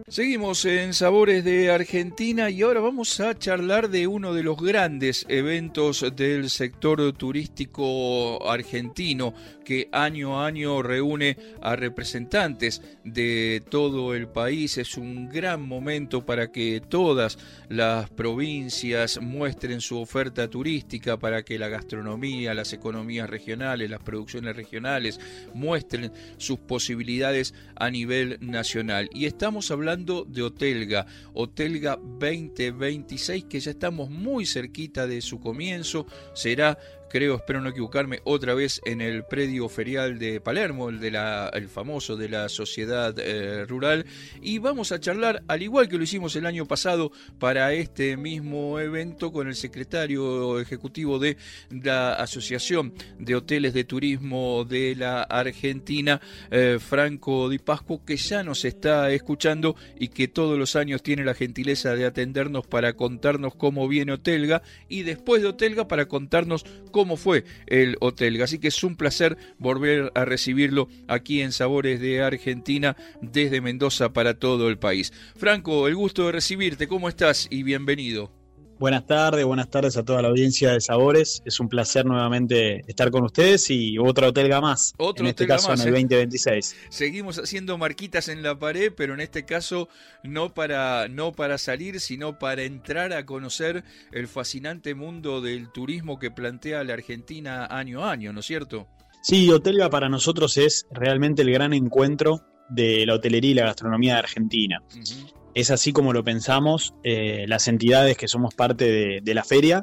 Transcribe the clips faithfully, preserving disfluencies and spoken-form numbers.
Seguimos en Sabores de Argentina y ahora vamos a charlar de uno de los grandes eventos del sector turístico argentino que año a año reúne a representantes de todo el país. Es un gran momento para que todas las provincias muestren su oferta turística, para que la gastronomía, las economías regionales, las producciones regionales muestren sus posibilidades a nivel nacional. Y estamos hablando de Otelga, Otelga veinte veintiséis, que ya estamos muy cerquita de su comienzo. Será, creo, espero no equivocarme, otra vez en el predio ferial de Palermo, el de la, el famoso de la Sociedad eh, Rural, y vamos a charlar, al igual que lo hicimos el año pasado para este mismo evento, con el secretario ejecutivo de la Asociación de Hoteles de Turismo de la Argentina, eh, Franco Di Pasquo, que ya nos está escuchando y que todos los años tiene la gentileza de atendernos para contarnos cómo viene Otelga, y después de Otelga para contarnos cómo fue el Otelga. Así que es un placer volver a recibirlo aquí en Sabores de Argentina desde Mendoza para todo el país. Franco, el gusto de recibirte, ¿cómo estás? Y bienvenido. Buenas tardes, buenas tardes a toda la audiencia de Sabores. Es un placer nuevamente estar con ustedes y otra Otelga más. Otro en este Otelga caso más, en el veinte veintiséis. Seguimos haciendo marquitas en la pared, pero en este caso no para, no para salir, sino para entrar a conocer el fascinante mundo del turismo que plantea la Argentina año a año, ¿no es cierto? Sí, Otelga para nosotros es realmente el gran encuentro de la hotelería y la gastronomía de Argentina. Uh-huh. Es así como lo pensamos, eh, las entidades que somos parte de, de la feria,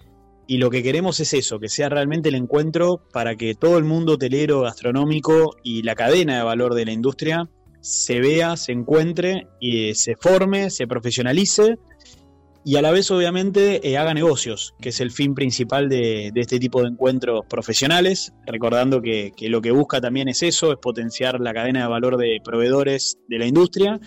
y lo que queremos es eso, que sea realmente el encuentro para que todo el mundo hotelero, gastronómico y la cadena de valor de la industria se vea, se encuentre, y se forme, se profesionalice y a la vez obviamente eh, haga negocios, que es el fin principal de, de este tipo de encuentros profesionales, recordando que, que lo que busca también es eso, es potenciar la cadena de valor de proveedores de la industria.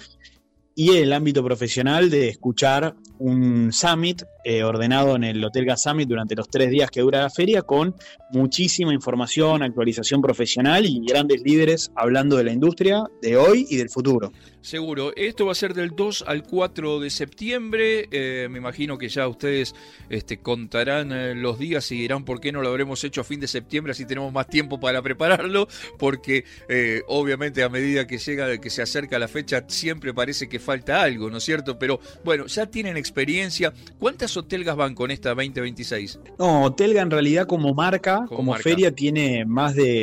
Y en el ámbito profesional de escuchar un summit eh, ordenado en el Otelga Summit durante los tres días que dura la feria, con muchísima información, actualización profesional y grandes líderes hablando de la industria de hoy y del futuro. Seguro. Esto va a ser del dos al cuatro de septiembre. Eh, me imagino que ya ustedes este, contarán eh, los días y dirán por qué no lo habremos hecho a fin de septiembre, así tenemos más tiempo para prepararlo, porque eh, obviamente a medida que llega, que se acerca la fecha, siempre parece que falta algo, ¿no es cierto? Pero bueno, ya tienen experiencia. ¿Cuántas Otelgas van con esta veinte veintiséis? No, Otelga en realidad como marca, como, como marca. feria, tiene más de